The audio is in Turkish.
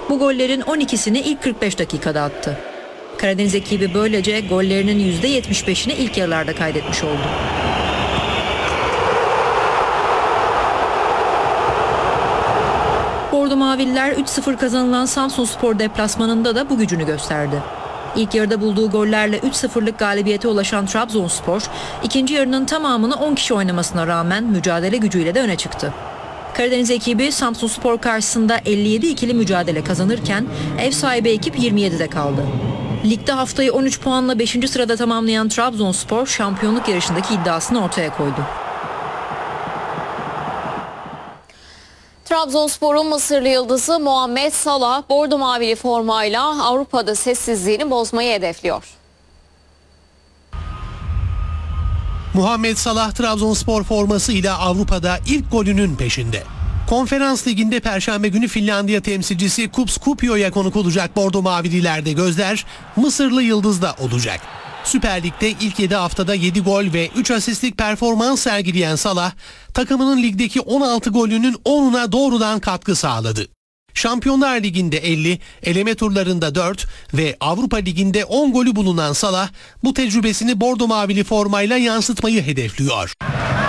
Bu gollerin 12'sini ilk 45 dakikada attı. Karadeniz ekibi böylece gollerinin %75'ini ilk yarılarda kaydetmiş oldu. Bordo Mavililer 3-0 kazanılan Samsunspor deplasmanında da bu gücünü gösterdi. İlk yarıda bulduğu gollerle 3-0'lık galibiyete ulaşan Trabzonspor, ikinci yarının tamamını 10 kişi oynamasına rağmen mücadele gücüyle de öne çıktı. Karadeniz ekibi Samsunspor karşısında 57-2'li mücadele kazanırken ev sahibi ekip 27'de kaldı. Ligde haftayı 13 puanla 5. sırada tamamlayan Trabzonspor şampiyonluk yarışındaki iddiasını ortaya koydu. Trabzonspor'un Mısırlı yıldızı Muhammed Salah, bordo mavili formayla Avrupa'da sessizliğini bozmayı hedefliyor. Muhammed Salah Trabzonspor formasıyla Avrupa'da ilk golünün peşinde. Konferans Ligi'nde Perşembe günü Finlandiya temsilcisi Kups Kuopio'ya konuk olacak Bordo Mavililerde gözler Mısırlı Yıldız'da olacak. Süper Lig'de ilk 7 haftada 7 gol ve 3 asistlik performans sergileyen Salah, takımının ligdeki 16 golünün 10'una doğrudan katkı sağladı. Şampiyonlar Ligi'nde 50, eleme turlarında 4 ve Avrupa Ligi'nde 10 golü bulunan Salah, bu tecrübesini bordo mavili formayla yansıtmayı hedefliyor.